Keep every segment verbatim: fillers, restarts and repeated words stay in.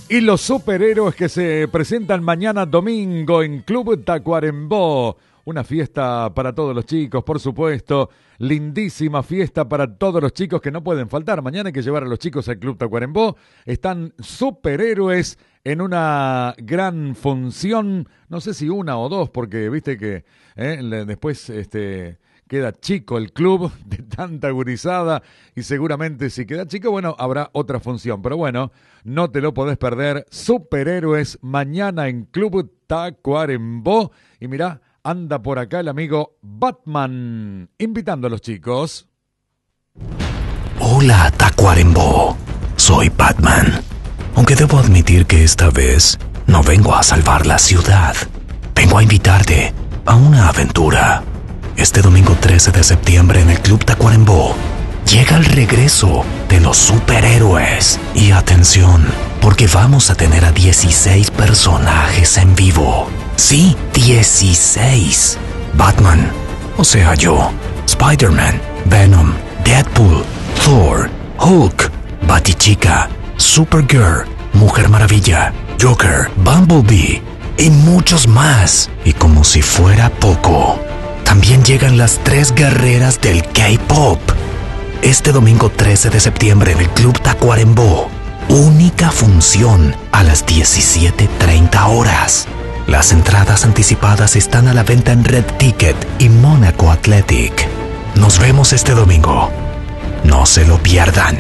Y los superhéroes que se presentan mañana domingo en Club Tacuarembó. Una fiesta para todos los chicos, por supuesto. Lindísima fiesta para todos los chicos que no pueden faltar. Mañana hay que llevar a los chicos al Club Tacuarembó. Están superhéroes en una gran función. No sé si una o dos, porque viste que eh, después este, queda chico el club de tanta gurizada. Y seguramente si queda chico, bueno, habrá otra función. Pero bueno, no te lo podés perder. Superhéroes mañana en Club Tacuarembó. Y mirá, anda por acá el amigo Batman, invitando a los chicos. Hola, Tacuarembó. Soy Batman. Aunque debo admitir que esta vez no vengo a salvar la ciudad. Vengo a invitarte a una aventura. Este domingo trece de septiembre en el Club Tacuarembó llega el regreso de los superhéroes. Y atención, porque vamos a tener a dieciséis personajes en vivo. Sí, dieciséis. Batman, o sea yo, Spider-Man, Venom, Deadpool, Thor, Hulk, Batichica, Supergirl, Mujer Maravilla, Joker, Bumblebee y muchos más. Y como si fuera poco, también llegan las tres guerreras del K-Pop. Este domingo trece de septiembre en el Club Tacuarembó. Única función a las diecisiete treinta horas. Las entradas anticipadas están a la venta en Red Ticket y Monaco Athletic. Nos vemos este domingo. No se lo pierdan.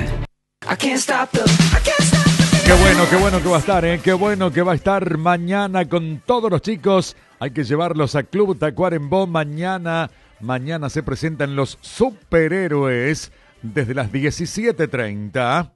Qué bueno, qué bueno que va a estar, ¿eh? Qué bueno que va a estar mañana con todos los chicos. Hay que llevarlos a Club Tacuarembó mañana. Mañana se presentan los superhéroes desde las diecisiete treinta.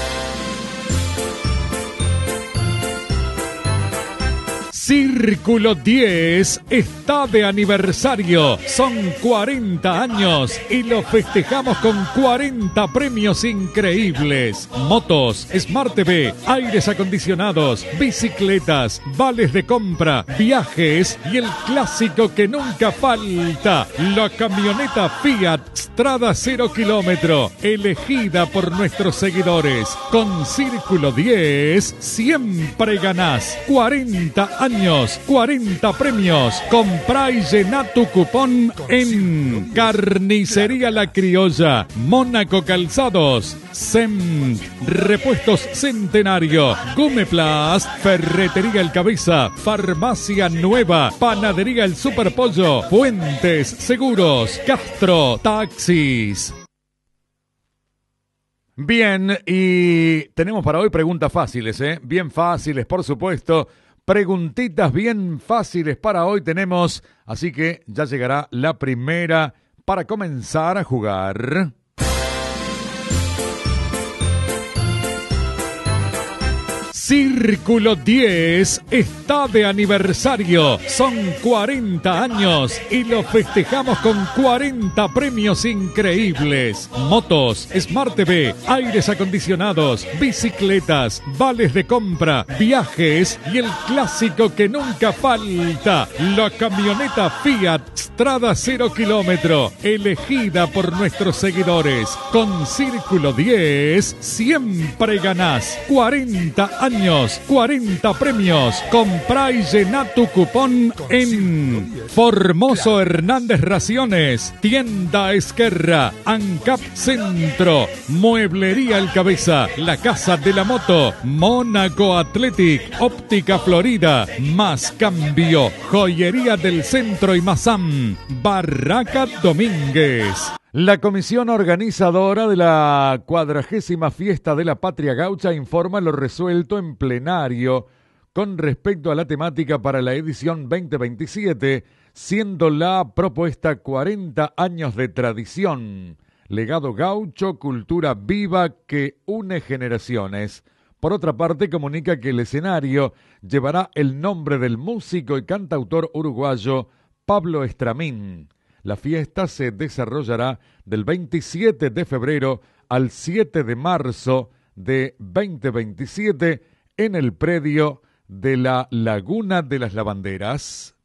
Círculo diez está de aniversario. Son cuarenta años y lo festejamos con cuarenta premios increíbles. Motos, Smart T V, aires acondicionados, bicicletas, vales de compra, viajes y el clásico que nunca falta, la camioneta Fiat Strada cero kilómetro, elegida por nuestros seguidores. Con Círculo diez siempre ganás. cuarenta años. cuarenta premios. Comprá y llená tu cupón en Carnicería La Criolla, Mónaco Calzados, S E M, Repuestos Centenario, Gumeplast, Ferretería El Cabeza, Farmacia Nueva, Panadería El Superpollo, Fuentes Seguros, Castro Taxis. Bien, y tenemos para hoy preguntas fáciles, ¿eh? Bien fáciles, por supuesto. Preguntitas bien fáciles para hoy tenemos, así que ya llegará la primera para comenzar a jugar. Círculo diez está de aniversario. Son cuarenta años y lo festejamos con cuarenta premios increíbles. Motos, Smart T V, aires acondicionados, bicicletas, vales de compra, viajes y el clásico que nunca falta, la camioneta Fiat Strada cero kilómetro, elegida por nuestros seguidores. Con Círculo diez siempre ganás. cuarenta años. cuarenta premios. Comprá y llená tu cupón en Formoso Hernández Raciones, Tienda Esquerra, ANCAP Centro, Mueblería El Cabeza, La Casa de la Moto, Mónaco Athletic, Óptica Florida, Más Cambio, Joyería del Centro y Mazam, Barraca Domínguez. La comisión organizadora de la cuadragésima fiesta de la Patria Gaucha informa lo resuelto en plenario con respecto a la temática para la edición veinte veintisiete, siendo la propuesta cuarenta años de tradición, legado gaucho, cultura viva que une generaciones. Por otra parte, comunica que el escenario llevará el nombre del músico y cantautor uruguayo Pablo Estramín. La fiesta se desarrollará del veintisiete de febrero al siete de marzo de veinte veintisiete en el predio de la Laguna de las Lavanderas.